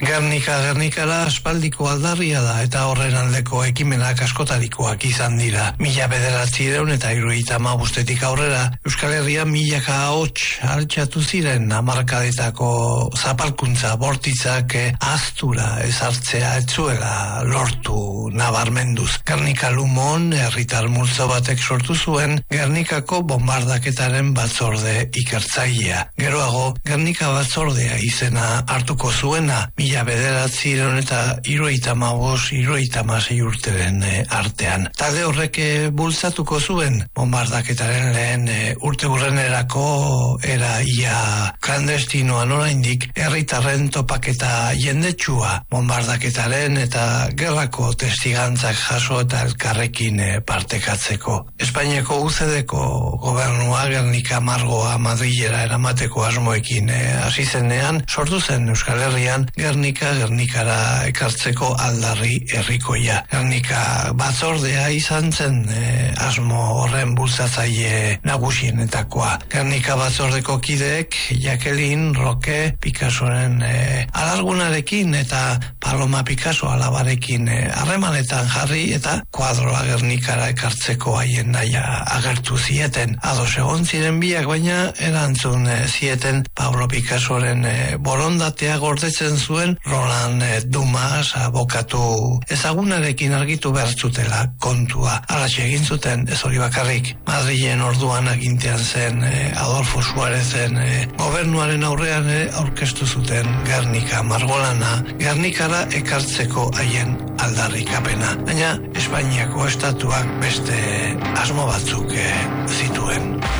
Gernikara aspaldiko aldarria da eta horren aldeko ekimenak askotarikoak izan dira. 1975 aurrera Euskal Herria milaka ahots altxatu ziren hamarkadetako zapalkuntza bortitzak aztura ezartzea etzuela lortu nabarmenduz. Gernika Lumon herritar multzo batek sortu zuen Gernikako bombardaketaren batzorde ikertzailea. Geroago Gernika batzordea izena hartuko zuena 1975-1976 urteren artean. Talde horrek bultzatuko zuen bombardaketaren lehen urteurrenerako era ia klandestinoan oraindik herritarren topaketa jendetsua bombardaketaren eta gerrako testigantzak jaso eta elkarrekin partekatzeko. Espainiako UCD-ko gobernua Gernika margoa Madrilera eramateko asmoekin hasi zenean sortu zen Euskal Herrian Gernikara ekartzeko aldarri herrikoia. Gernika batzordea izan zen asmo horren bultzatzaile nagusienetakoa. Gernika batzordeko kideek Jacqueline Roque Picassoren alargunarekin eta Paloma Picasso alabarekin harremanetan jarri eta kuadroa Gernikara ekartzeko haien nahia agertu zieten. Ados egon ziren biak, baina erantzun zieten Pablo Picassoren borondatea gordetzen zuen Roland Dumas abokatu ezagunarekin argitu behar zutela kontua. Halaxe egin zuten, ez hori bakarrik. Madrilen orduan agintean zen Adolfo Suarezen gobernuaren aurrean aurkeztu zuten Gernika margolana, Gernikara ekartzeko haien aldarrikapena. Baina Espainiako estatuak beste asmo batzuk zituen.